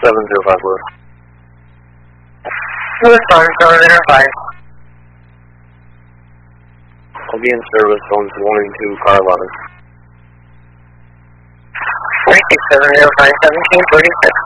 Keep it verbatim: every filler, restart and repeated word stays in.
seven zero five Lewis. Lewis one seven zero five. I'll be in service, zones one and two, car eleven. forty-six seven zero five, seventeen forty-six.